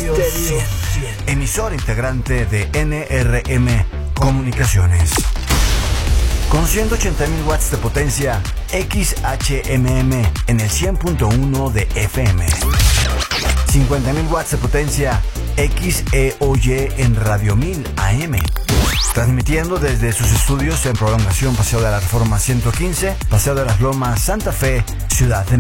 Stereo 100, emisor integrante de NRM Comunicaciones. Con 180.000 watts de potencia XHMM en el 100.1 de FM. 50.000 watts de potencia XEOY en Radio 1000 AM. Transmitiendo desde sus estudios en Prolongación Paseo de la Reforma 115, Paseo de las Lomas, Santa Fe, Ciudad de